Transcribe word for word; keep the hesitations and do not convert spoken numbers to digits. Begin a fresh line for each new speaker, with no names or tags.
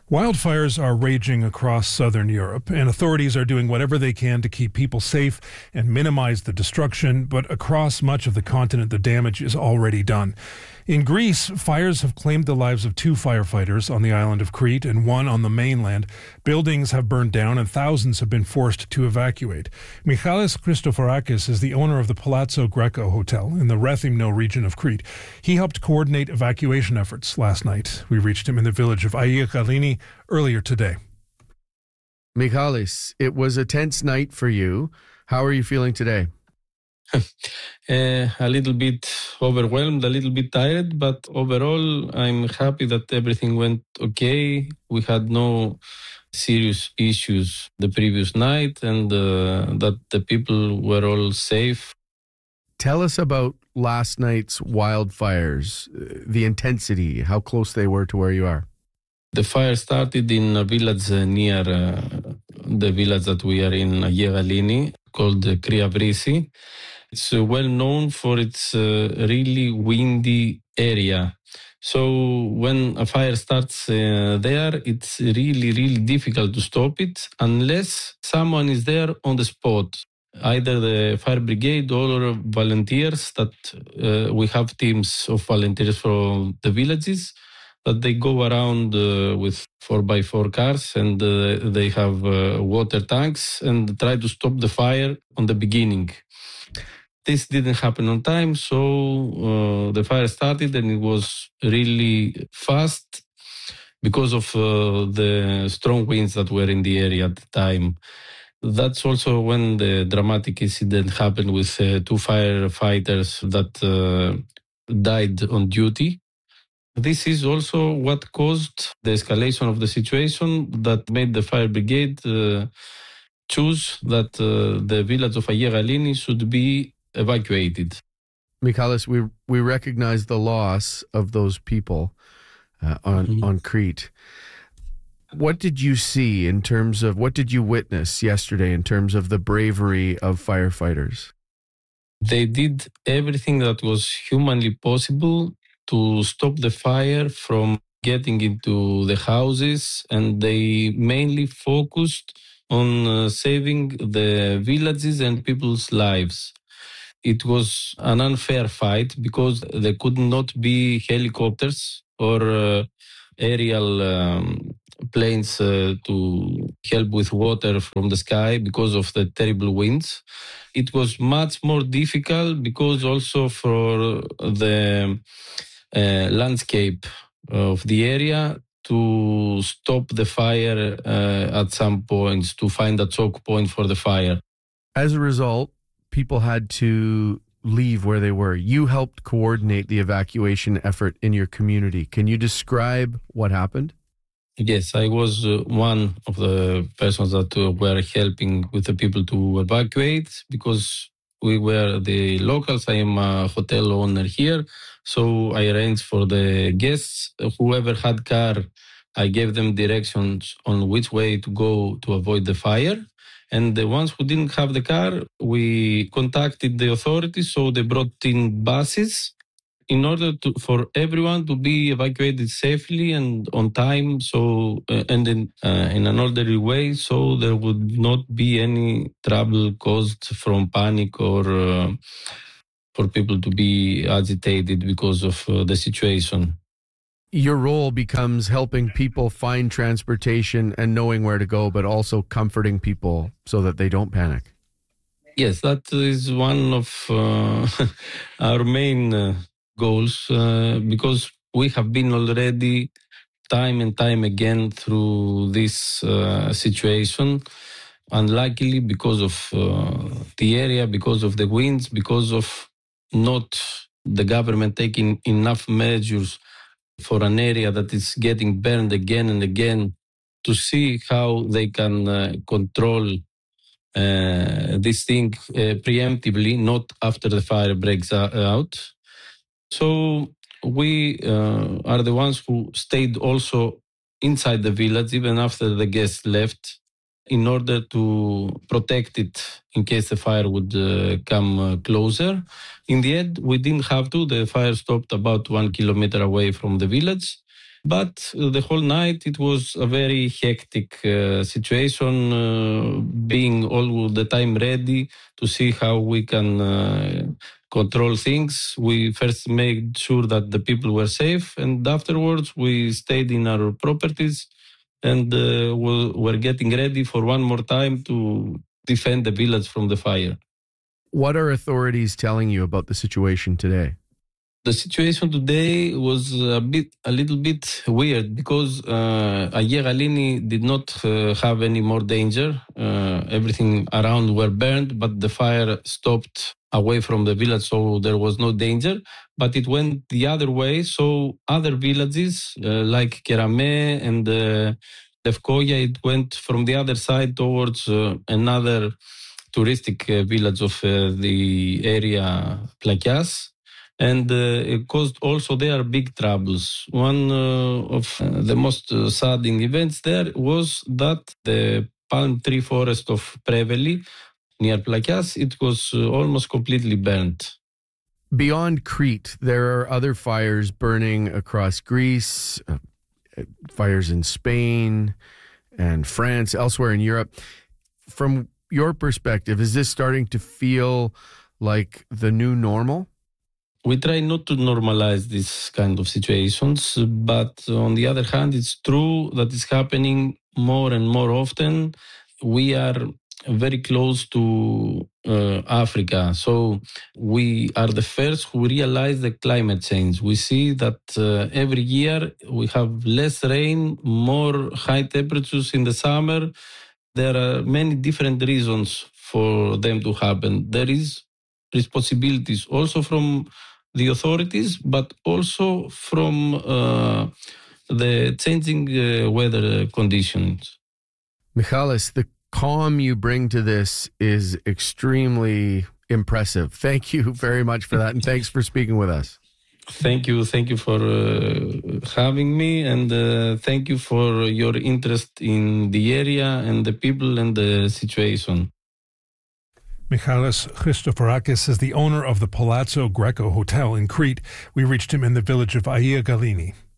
Wildfires are raging across southern Europe, and authorities are doing whatever they can to keep people safe and minimize the destruction, but across much of the continent, the damage is already done. In Greece, fires have claimed the lives of two firefighters on the island of Crete and one on the mainland. Buildings have burned down and thousands have been forced to evacuate. Michalis Christoforakis is the owner of the Palazzo Greco Hotel in the Rethymno region of Crete. He helped coordinate evacuation efforts last night. We reached him in the village of Aia Galini earlier today.
Michalis, it was a tense night for you. How are you feeling today?
uh, a little bit overwhelmed, a little bit tired, but overall I'm happy that everything went okay. We had no serious issues the previous night and uh, that the people were all safe.
Tell us about last night's wildfires, the intensity, how close they were to where you are.
The fire started in a village near uh, the village that we are in, Aia Galini, called uh, Kriavrisi. It's uh, well known for its uh, really windy area. So when a fire starts uh, there, it's really, really difficult to stop it unless someone is there on the spot. Either the fire brigade or volunteers that uh, we have teams of volunteers from the villages that they go around uh, with four by four cars and uh, they have uh, water tanks and try to stop the fire on the beginning. This didn't happen on time, so uh, the fire started and it was really fast because of uh, the strong winds that were in the area at the time. That's also when the dramatic incident happened with uh, two firefighters that uh, died on duty. This is also what caused the escalation of the situation that made the fire brigade uh, choose that uh, the village of Aia Galini should be evacuated.
Michalis, we we recognize the loss of those people uh, on, mm-hmm. on Crete. What did you see in terms of, what did you witness yesterday in terms of the bravery of firefighters?
They did everything that was humanly possible to stop the fire from getting into the houses, and they mainly focused on uh, saving the villages and people's lives. It was an unfair fight because there could not be helicopters or uh, aerial um, planes uh, to help with water from the sky because of the terrible winds. It was much more difficult because also for the uh, landscape of the area to stop the fire uh, at some points, to find a choke point for the fire.
As a result, people had to leave where they were. You helped coordinate the evacuation effort in your community. Can you describe what happened?
Yes, I was uh, one of the persons that uh, were helping with the people to evacuate because we were the locals. I am a hotel owner here, so I arranged for the guests. Whoever had car, I gave them directions on which way to go to avoid the fire. And the ones who didn't have the car, we contacted the authorities, so they brought in buses in order to, for everyone to be evacuated safely and on time, so uh, and in, uh, in an orderly way, so there would not be any trouble caused from panic or uh, for people to be agitated because of uh, the situation.
Your role becomes helping people find transportation and knowing where to go, but also comforting people so that they don't panic.
Yes, that is one of uh, our main uh, goals uh, because we have been already time and time again through this uh, situation. Unluckily, because of uh, the area, because of the winds, because of not the government taking enough measures for an area that is getting burned again and again, to see how they can uh, control uh, this thing uh, preemptively, not after the fire breaks out. So we uh, are the ones who stayed also inside the village even after the guests left in order to protect it in case the fire would uh, come uh, closer. In the end, we didn't have to. The fire stopped about one kilometer away from the village. But uh, the whole night it was a very hectic uh, situation, uh, being all the time ready to see how we can uh, control things. We first made sure that the people were safe, and afterwards we stayed in our properties and uh, we were getting ready for one more time to defend the village from the fire.
What are authorities telling you about the situation today?
The situation today was a bit, a little bit weird because uh, Agia Galini did not uh, have any more danger. Uh, everything around were burned, but the fire stopped away from the village, so there was no danger. But it went the other way, so other villages uh, like Kerame and uh, Levkoya, it went from the other side towards uh, another touristic uh, village of uh, the area, Plakias. And uh, it caused also there big troubles. One uh, of uh, the most uh, saddening events there was that the palm tree forest of Preveli near Plakias, it was uh, almost completely burned.
Beyond Crete, there are other fires burning across Greece, uh, fires in Spain and France, elsewhere in Europe. From your perspective, is this starting to feel like the new normal?
We try not to normalize this kind of situations, but on the other hand, it's true that it's happening more and more often. We are very close to uh, Africa, so we are the first who realize the climate change. We see that uh, every year we have less rain, more high temperatures in the summer. There are many different reasons for them to happen. There is responsibilities also from the authorities, but also from uh, the changing uh, weather conditions.
Michalis, the calm you bring to this is extremely impressive. Thank you very much for that, and thanks for speaking with us.
Thank you. Thank you for uh, having me, and uh, thank you for your interest in the area and the people and the situation.
Michalis Christoforakis is the owner of the Palazzo Greco Hotel in Crete. We reached him in the village of Agia Galini.